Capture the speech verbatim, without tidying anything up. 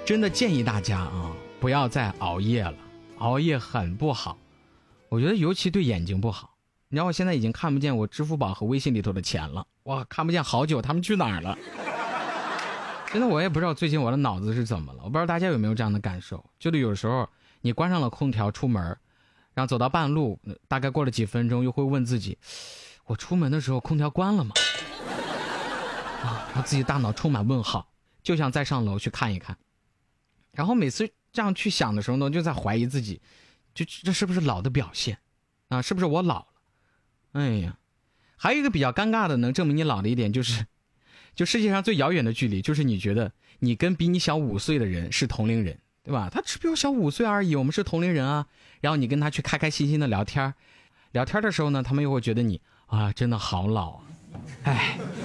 真的建议大家啊，不要再熬夜了，熬夜很不好，我觉得尤其对眼睛不好。你知道我现在已经看不见我支付宝和微信里头的钱了，哇，看不见好久，他们去哪儿了？真的我也不知道最近我的脑子是怎么了，我不知道大家有没有这样的感受，就是有时候你关上了空调出门，然后走到半路，大概过了几分钟又会问自己，我出门的时候空调关了吗？啊，然后自己大脑充满问号，就想再上楼去看一看。然后每次这样去想的时候呢，就在怀疑自己，就这是不是老的表现啊？是不是我老了？哎呀，还有一个比较尴尬的能证明你老的一点就是，就世界上最遥远的距离，就是你觉得你跟比你小五岁的人是同龄人，对吧？他只比我小五岁而已，我们是同龄人啊。然后你跟他去开开心心的聊天，聊天的时候呢，他们又会觉得你啊，真的好老啊。哎，